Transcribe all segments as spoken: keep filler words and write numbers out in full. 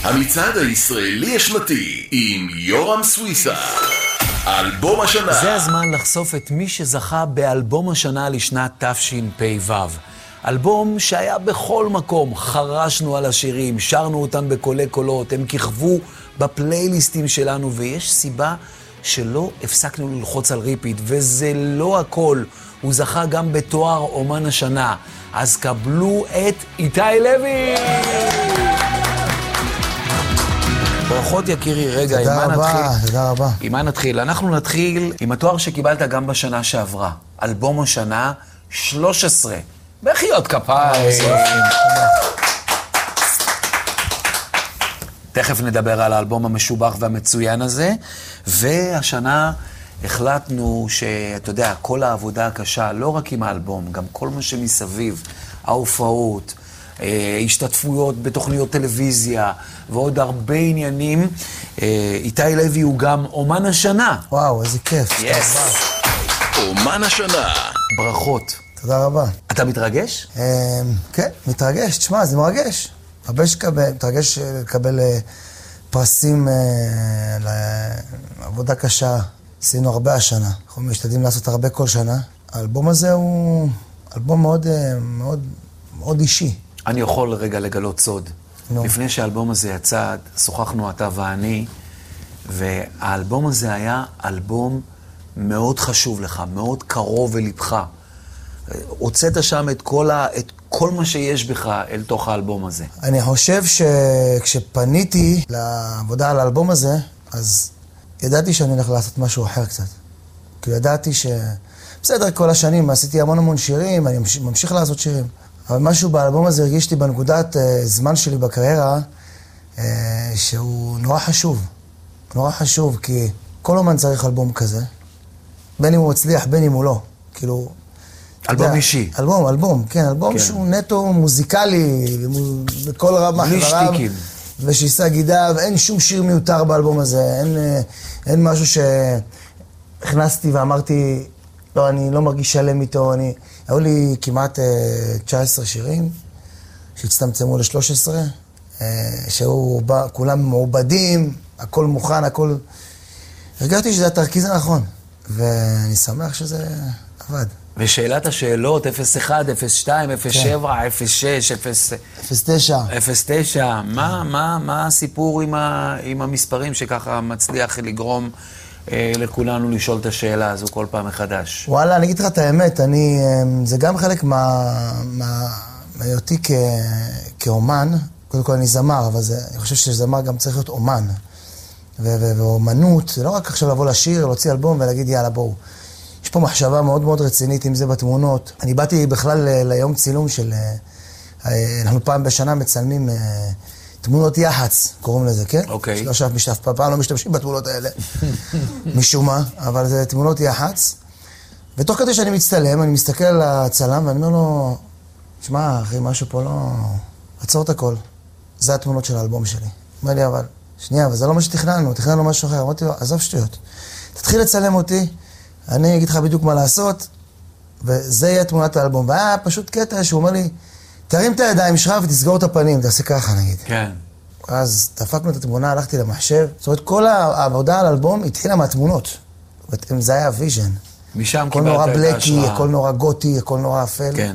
המצעד הישראלי השנתי עם יורם סוויסה. אלבום השנה. זה הזמן לחשוף את מי שזכה באלבום השנה לשנת תשפ"ו. אלבום שהיה בכל מקום, חרשנו על השירים, שרנו אותם בקולי קולות, הם כיכבו בפלייליסטים שלנו, ויש סיבה שלא הפסקנו ללחוץ על ריפיט, וזה לא הכל, הוא זכה גם בתואר אומן השנה. אז קבלו את איתי לוי! ברכות יקירי, רגע, תודה עם מה רבה, נתחיל? תודה רבה. עם מה נתחיל? אנחנו נתחיל עם התואר שקיבלת גם בשנה שעברה. אלבום השנה שלוש עשרה. בחיות כפיים. תכף נדבר על האלבום המשובח והמצוין הזה. והשנה החלטנו שאתה יודע, כל העבודה הקשה, לא רק עם האלבום, גם כל מה שמסביב, ההופעות, השתתפויות בתוכניות טלוויזיה ועוד הרבה עניינים. איתי לוי הוא גם אומן השנה. וואו, איזה כיף. יס. אומן השנה. ברכות. תודה רבה. אתה מתרגש? כן, מתרגש. תשמע, זה מרגש. הרבה שקבל, מתרגש לקבל פרסים לעבודה קשה. עשינו הרבה השנה. אנחנו משתדלים לעשות הרבה כל שנה. האלבום הזה הוא אלבום מאוד, מאוד, מאוד אישי. אני יכול רגע לגלות סוד. No. לפני שהאלבום הזה יצא, שוחחנו אתה ואני, והאלבום הזה היה אלבום מאוד חשוב לך, מאוד קרוב ללבך. הוצאת שם את כל, ה... את כל מה שיש בך אל תוך האלבום הזה. אני חושב שכשפניתי לעבודה על האלבום הזה, אז ידעתי שאני הולך לעשות משהו אחר קצת. כי ידעתי ש... בסדר, כל השנים עשיתי המון המון שירים, אני ממשיך לעשות שירים. אבל משהו באלבום הזה הרגישתי בנקודת uh, זמן שלי בקריירה, uh, שהוא נורא חשוב. נורא חשוב, כי כל אומן צריך אלבום כזה. בין אם הוא מצליח, בין אם הוא לא. כאילו... אלבום יודע, אישי. אלבום, אלבום, כן. אלבום כן. שהוא נטו מוזיקלי, בכל רמה חבריו. שטיקים. ושיסה גידיו, אין שום שיר מיותר באלבום הזה. אין, אין משהו שהכנסתי ואמרתי, לא, אני לא מרגיש שלם איתו, אני... היו לי כמעט uh, תשע עשרה שירים שהצטמצמו ל-שלוש עשרה, uh, שהיו בא, כולם מעובדים, הכל מוכן, הכל... הרגעתי שזה התרכיז הנכון, ואני שמח שזה עבד. ושאלת השאלות, אפס אחת, אפס שתיים, אפס שבע, אפס שש, אפס תשע. אפס תשע, מה, מה, מה הסיפור עם, ה, עם המספרים שככה מצליח לגרום אה, לכולנו לשאול את השאלה הזו כל פעם מחדש? וואלה, אני אגיד לך את האמת, אני, זה גם חלק מה, מה, מהיותי כ, כאומן, קודם כל אני זמר, אבל זה, אני חושב שזמר גם צריך להיות אומן. ו- ו- ואומנות, זה לא רק עכשיו לבוא לשיר, להוציא אלבום ולהגיד יאללה בואו. יש פה מחשבה מאוד מאוד רצינית, אם זה בתמונות. אני באתי בכלל ל- ליום צילום של... אנחנו פעם בשנה מצלמים תמונות יח"צ, קוראים לזה, כן? אוקיי. לא עכשיו משתף, פעם לא משתמשים בתמונות האלה, משום מה, אבל זה תמונות יח"צ. ותוך כדי שאני מצטלם, אני מסתכל על הצלם ואני אומר לו, שמע, אחי, משהו פה לא... עצור את הכל. זה התמונות של האלבום שלי. אומר לי, אבל... שנייה, אבל זה לא מה שתכננו, תכננו משהו אחר. אמרתי לו, עזוב שטויות. תתחיל לצלם אותי, אני אגיד לך בדיוק מה לעשות, וזה יהיה תמונת האלבום. והיה פשוט קטע שהוא אומר לי, תרים את הידיים שלך ותסגור את הפנים, תעשה ככה נגיד. כן. אז דפקנו את התמונה, הלכתי למחשב. זאת אומרת, כל העבודה על האלבום התחילה מהתמונות. זה היה הוויז'ן. משם הכל נורא בלקי, הכל נורא גותי, הכל נורא אפל. כן.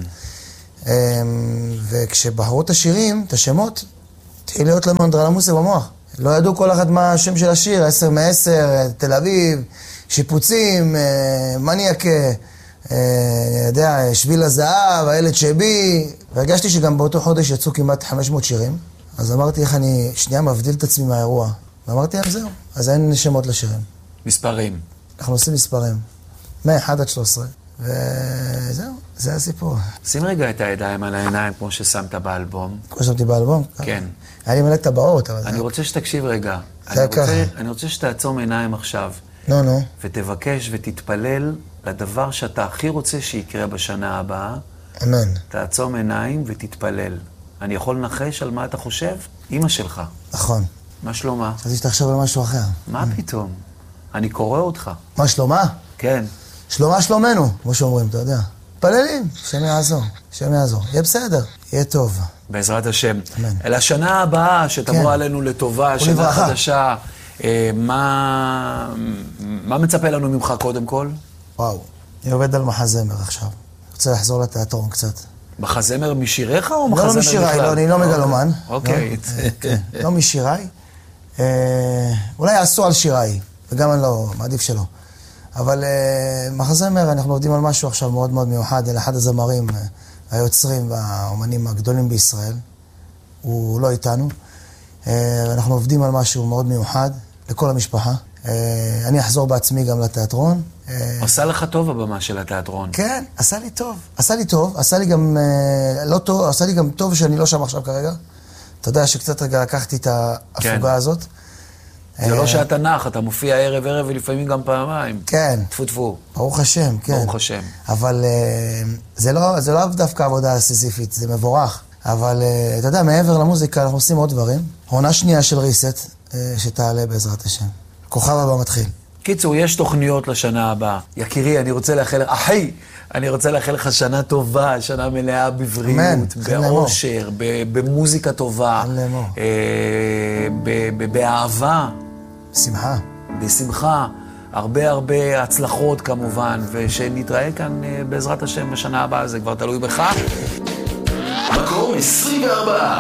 וכשבחרו את השירים, את השמות, התחיל להיות לנו אנדרלמוסיה במוח. לא ידעו כל אחד מה השם של השיר, עשר מעשר, תל אביב, שיפוצים, מניאק, יודע, שביל הזהב, הילד שבי. והרגשתי שגם באותו חודש יצאו כמעט חמש מאות שירים. אז אמרתי איך אני שנייה מבדיל את עצמי מהאירוע. ואמרתי להם זהו, אז אין שמות לשירים. מספרים. אנחנו עושים מספרים. מ-אחד עד שלוש עשרה. וזהו, זה הסיפור. שים רגע את הידיים על העיניים כמו ששמת באלבום. כמו ששמתי באלבום? כן. היה לי מלא טבעות, אבל... אני רוצה שתקשיב רגע. זה ככה. אני רוצה שתעצום עיניים עכשיו. נו, נו. ותבקש ותתפלל לדבר שאתה הכי רוצה שיקרה בשנה הבאה. אמן. תעצום עיניים ותתפלל. אני יכול לנחש על מה אתה חושב? אמא שלך. נכון. מה שלומה? אז שתחשוב על משהו אחר. מה פתאום? אני קורא אותך. מה שלומה? כן. שלומה שלומנו, כמו שאומרים, אתה יודע. מתפללים, השם יעזור, השם יעזור. יהיה בסדר, יהיה טוב. בעזרת השם. אמן. אל השנה הבאה שתבוא כן. עלינו לטובה, שנה ולברכה. חדשה, אה, מה, מה מצפה לנו ממך קודם כל? וואו, אני עובד על מחזמר עכשיו. רוצה לחזור לתיאטרון קצת. מחזמר משיריך או מחזמר לא, בכלל? לא משיריי, לא, אני לא מגלומן. אוקיי. לא, כן, לא משיריי. אה, אולי יעשו על שיריי, וגם אני לא, מעדיף שלא. אבל אה, מחזמר, אנחנו עובדים על משהו עכשיו מאוד מאוד מיוחד, אל אחד הזמרים, אה, היוצרים והאומנים הגדולים בישראל. הוא לא איתנו. אה, אנחנו עובדים על משהו מאוד מיוחד, לכל המשפחה. אה, אני אחזור בעצמי גם לתיאטרון. אה, עושה לך טוב הבמה של התיאטרון. כן, עשה לי טוב. עשה לי טוב, עשה לי גם אה, לא טוב, עשה לי גם טוב שאני לא שם עכשיו כרגע. אתה יודע שקצת רגע לקחתי את ההפוגה כן. הזאת. זה לא שאתה נח, אתה מופיע ערב ערב ולפעמים גם פעמיים. כן. טפו טפו. ברוך השם, כן. ברוך השם. אבל אה, זה לא, זה לא דווקא עבודה סיזיפית, זה מבורך. אבל אה, אתה יודע, מעבר למוזיקה אנחנו עושים עוד דברים. עונה שנייה של ריסט, אה, שתעלה בעזרת השם. כוכב הבא מתחיל. קיצור, יש תוכניות לשנה הבאה. יקירי, אני רוצה לאחל לך, אחי, אני רוצה לאחל לך שנה טובה, שנה מלאה בבריאות, אמן, חן לאמור. באושר, ב- במוזיקה טובה, חן לאמור. אה, ב- ב- באהבה, שמחה. בשמחה, הרבה הרבה הצלחות כמובן, ושנתראה כאן אה, בעזרת השם בשנה הבאה, זה כבר תלוי בך. מקום עשרים וארבע.